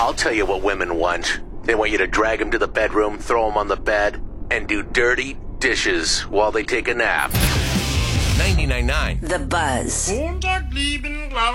I'll tell you what women want. They want you to drag them to the bedroom, throw them on the bed, and do dirty dishes while they take a nap. 99.9 The Buzz.